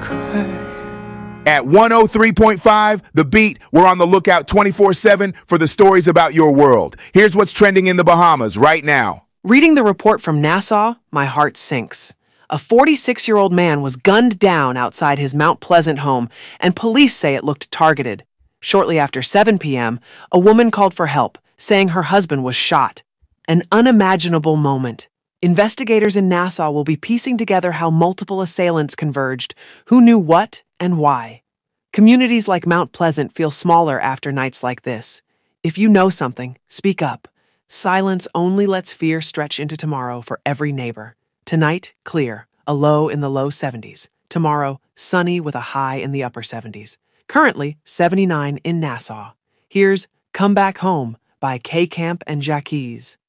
At 103.5, The Beat, we're on the lookout 24/7 for the stories about your world. Here's what's trending in the Bahamas right now. Reading the report from Nassau, my heart sinks. A 46-year-old man was gunned down outside his Mount Pleasant home, and police say it looked targeted. Shortly after 7 p.m., a woman called for help, saying her husband was shot. An unimaginable moment. Investigators in Nassau will be piecing together how multiple assailants converged, who knew what and why. Communities like Mount Pleasant feel smaller after nights like this. If you know something, speak up. Silence only lets fear stretch into tomorrow for every neighbor. Tonight, clear, a low in the low 70s. Tomorrow, sunny with a high in the upper 70s. Currently, 79 in Nassau. Here's Come Back Home by K Camp and Jackie's.